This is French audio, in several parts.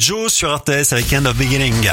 Joe sur RTS avec End of Beginning.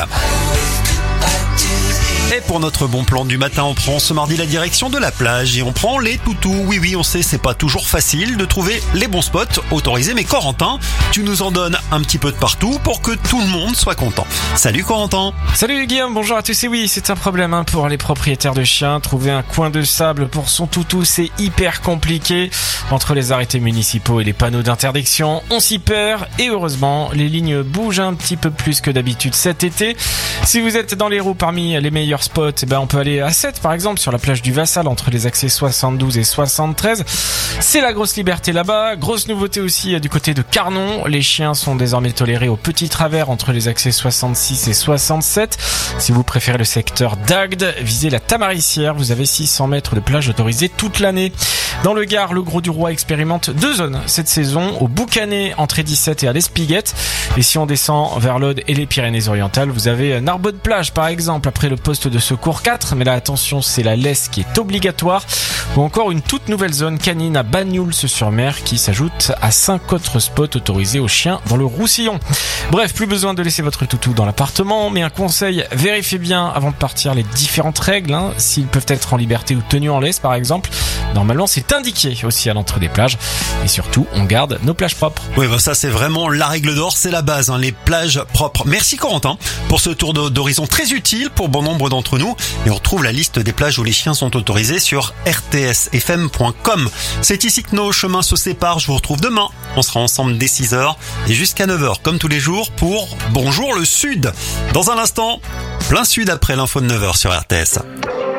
Et pour notre bon plan du matin, on prend ce mardi la direction de la plage et on prend les toutous. Oui, on sait, c'est pas toujours facile de trouver les bons spots autorisés. Mais Corentin, tu nous en donnes un petit peu de partout pour que tout le monde soit content. Salut Corentin. Salut Guillaume, bonjour à tous. Et oui, c'est un problème pour les propriétaires de chiens. Trouver un coin de sable pour son toutou, c'est hyper compliqué. Entre les arrêtés municipaux et les panneaux d'interdiction, on s'y perd. Et heureusement, les lignes bougent un petit peu plus que d'habitude cet été. Si vous êtes dans les roues parmi les meilleurs spots, on peut aller à 7 par exemple sur la plage du Vassal entre les accès 72 et 73. C'est la grosse liberté là-bas. Grosse nouveauté aussi du côté de Carnon. Les chiens sont désormais tolérés au petit travers entre les accès 66 et 67. Si vous préférez le secteur d'Agde, visez la Tamarissière. Vous avez 600 mètres de plage autorisée toute l'année. Dans le Gard, le Gros du Roi expérimente 2 zones cette saison, au Boucanet, entrée 17 et à l'Espiguette. Et si on descend vers l'Aude et les Pyrénées-Orientales, vous avez Narbonne plage par exemple après le poste de secours 4, mais là attention, c'est la laisse qui est obligatoire. Ou encore une toute nouvelle zone canine à Banyuls-sur-Mer qui s'ajoute à 5 autres spots autorisés aux chiens dans le Roussillon. Bref, plus besoin de laisser votre toutou dans l'appartement, mais un conseil, vérifiez bien avant de partir les différentes règles, s'ils peuvent être en liberté ou tenus en laisse par exemple. Normalement, c'est indiqué aussi à l'entrée des plages. Et surtout, on garde nos plages propres. Oui, ça c'est vraiment la règle d'or, c'est la base, les plages propres. Merci Corentin pour ce tour d'horizon très utile pour bon nombre d'entre nous. Et on retrouve la liste des plages où les chiens sont autorisés sur rtsfm.com. C'est ici que nos chemins se séparent. Je vous retrouve demain. On sera ensemble dès 6h et jusqu'à 9h comme tous les jours pour Bonjour le Sud. Dans un instant, plein sud après l'info de 9h sur RTS.